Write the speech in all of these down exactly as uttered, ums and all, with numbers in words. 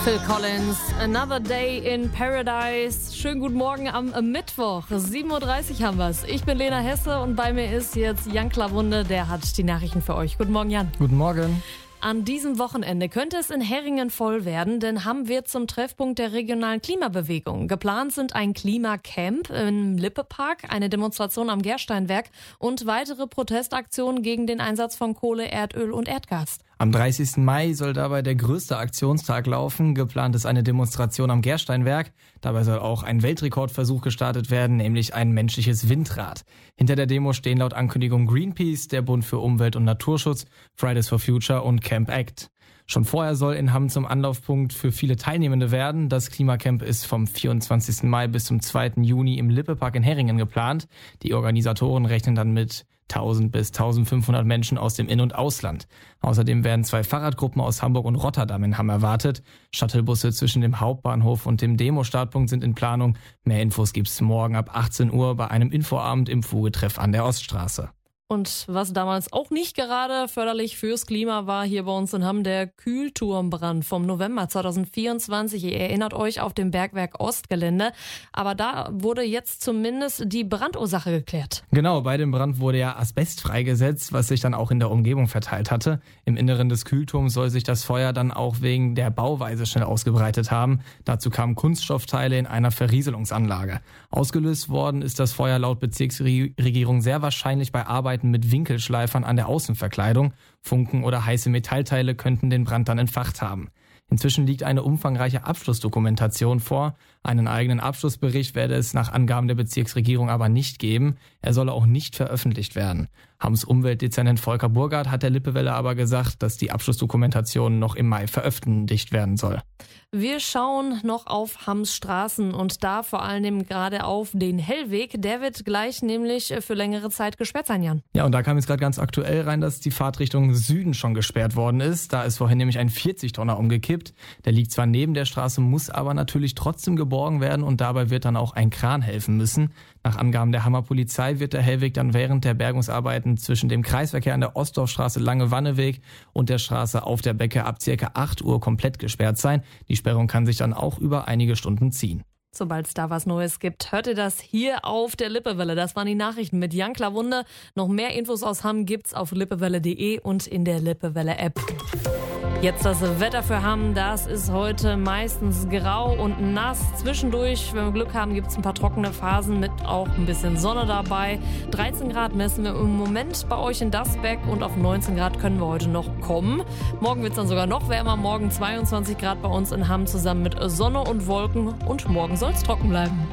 Phil Collins, Another Day in Paradise. Schönen guten Morgen am Mittwoch. sieben Uhr dreißig haben wir's. Ich bin Lena Hesse und bei mir ist jetzt Jan Klawunde, der hat die Nachrichten für euch. Guten Morgen, Jan. Guten Morgen. An diesem Wochenende könnte es in Herringen voll werden, denn Hamm wird zum Treffpunkt der regionalen Klimabewegung. Geplant sind ein Klimacamp im Lippe-Park, eine Demonstration am Gersteinwerk und weitere Protestaktionen gegen den Einsatz von Kohle, Erdöl und Erdgas. Am dreißigsten Mai soll dabei der größte Aktionstag laufen. Geplant ist eine Demonstration am Gersteinwerk. Dabei soll auch ein Weltrekordversuch gestartet werden, nämlich ein menschliches Windrad. Hinter der Demo stehen laut Ankündigung Greenpeace, der Bund für Umwelt und Naturschutz, Fridays for Future und Camp Act. Schon vorher soll in Hamm zum Anlaufpunkt für viele Teilnehmende werden. Das Klimacamp ist vom vierundzwanzigsten Mai bis zum zweiten Juni im Lippe-Park in Herringen geplant. Die Organisatoren rechnen dann mit tausend bis eintausendfünfhundert Menschen aus dem In- und Ausland. Außerdem werden zwei Fahrradgruppen aus Hamburg und Rotterdam in Hamm erwartet. Shuttlebusse zwischen dem Hauptbahnhof und dem Demo-Startpunkt sind in Planung. Mehr Infos gibt's morgen ab achtzehn Uhr bei einem Infoabend im Fugetreff an der Oststraße. Und was damals auch nicht gerade förderlich fürs Klima war, hier bei uns in Hamm der Kühlturmbrand vom November zweitausendvierundzwanzig. Ihr erinnert euch auf dem Bergwerk Ostgelände. Aber da wurde jetzt zumindest die Brandursache geklärt. Genau, bei dem Brand wurde ja Asbest freigesetzt, was sich dann auch in der Umgebung verteilt hatte. Im Inneren des Kühlturms soll sich das Feuer dann auch wegen der Bauweise schnell ausgebreitet haben. Dazu kamen Kunststoffteile in einer Verrieselungsanlage. Ausgelöst worden ist das Feuer laut Bezirksregierung sehr wahrscheinlich bei Arbeiten mit Winkelschleifern an der Außenverkleidung. Funken oder heiße Metallteile könnten den Brand dann entfacht haben. Inzwischen liegt eine umfangreiche Abschlussdokumentation vor. Einen eigenen Abschlussbericht werde es nach Angaben der Bezirksregierung aber nicht geben. Er solle auch nicht veröffentlicht werden. Hamms Umweltdezernent Volker Burgard hat der Lippewelle aber gesagt, dass die Abschlussdokumentation noch im Mai veröffentlicht werden soll. Wir schauen noch auf Hamms Straßen und da vor allem gerade auf den Hellweg. Der wird gleich nämlich für längere Zeit gesperrt sein, Jan. Ja, und da kam jetzt gerade ganz aktuell rein, dass die Fahrt Richtung Süden schon gesperrt worden ist. Da ist vorhin nämlich ein vierzig Tonner umgekippt. Der liegt zwar neben der Straße, muss aber natürlich trotzdem geborgen werden und dabei wird dann auch ein Kran helfen müssen. Nach Angaben der Hammer Polizei wird der Hellweg dann während der Bergungsarbeiten zwischen dem Kreisverkehr an der Ostdorfstraße Lange-Wanneweg und der Straße auf der Becke ab circa acht Uhr komplett gesperrt sein. Die Sperrung kann sich dann auch über einige Stunden ziehen. Sobald es da was Neues gibt, hört ihr das hier auf der Lippewelle. Das waren die Nachrichten mit Jan Klawunde. Noch mehr Infos aus Hamm gibt's auf lippewelle punkt de und in der Lippewelle-App. Jetzt das Wetter für Hamm. Das ist heute meistens grau und nass. Zwischendurch, wenn wir Glück haben, gibt es ein paar trockene Phasen mit auch ein bisschen Sonne dabei. dreizehn Grad messen wir im Moment bei euch in Dasbeck und auf neunzehn Grad können wir heute noch kommen. Morgen wird es dann sogar noch wärmer. Morgen zweiundzwanzig Grad bei uns in Hamm zusammen mit Sonne und Wolken. Und morgen soll es trocken bleiben.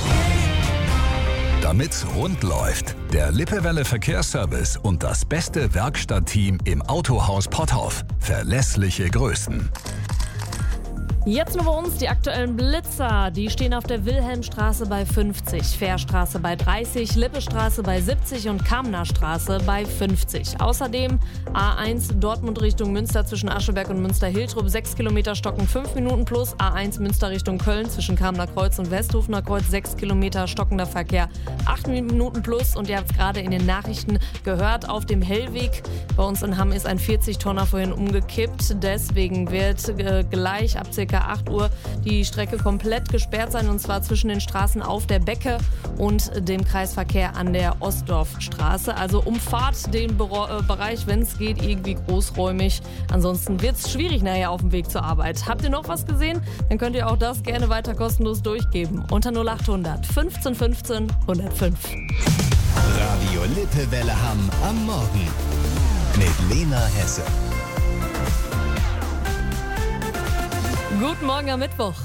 Damit's rund läuft, der Lippewelle Verkehrsservice und das beste Werkstattteam im Autohaus Potthoff. Verlässliche Größen. Jetzt nur bei uns die aktuellen Blitzer. Die stehen auf der Wilhelmstraße bei fünfzig, Fährstraße bei dreißig, Lippestraße bei siebzig und Kamner Straße bei fünfzig. Außerdem A eins Dortmund Richtung Münster zwischen Ascheberg und Münster-Hiltrup sechs Kilometer stocken fünf Minuten plus. A eins Münster Richtung Köln zwischen Kamener Kreuz und Westhofener Kreuz sechs Kilometer stockender Verkehr acht Minuten plus. Und ihr habt es gerade in den Nachrichten gehört, auf dem Hellweg bei uns in Hamm ist ein vierzig Tonner vorhin umgekippt. Deswegen wird äh, gleich ab ca. acht Uhr die Strecke komplett gesperrt sein und zwar zwischen den Straßen auf der Becke und dem Kreisverkehr an der Ostdorfstraße. Also umfahrt den Be- äh, Bereich, wenn es geht, irgendwie großräumig. Ansonsten wird es schwierig nachher auf dem Weg zur Arbeit. Habt ihr noch was gesehen? Dann könnt ihr auch das gerne weiter kostenlos durchgeben. Unter null acht hundert fünfzehn fünfzehn hundertfünf. Radio Lippewelle Hamm am Morgen mit Lena Hesse. Guten Morgen am Mittwoch.